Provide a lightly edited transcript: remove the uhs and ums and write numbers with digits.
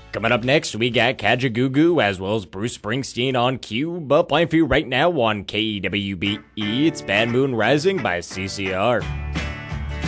Coming up next, we got Kajagoogoo as well as Bruce Springsteen on cue, but playing for you right now on KEWBE, it's Bad Moon Rising by CCR.